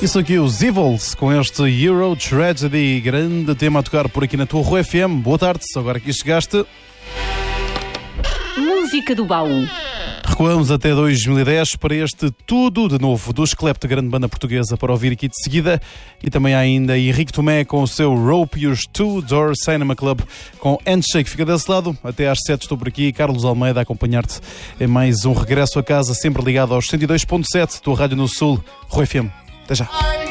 Isso aqui, os Evils, com este Euro Tragedy, grande tema a tocar por aqui na tua Rua FM. Boa tarde, agora aqui chegaste. Música do baú. Recuamos até 2010 para este Tudo de Novo do Esqueleto, grande banda portuguesa, para ouvir aqui de seguida. E também há ainda Henrique Tomé com o seu Rope e os Two Door Cinema Club com Handshake. Fica desse lado, até às 7 estou por aqui. Carlos Almeida a acompanhar-te em mais um regresso a casa, sempre ligado aos 102.7, tua rádio no Sul, Rua FM. Até já.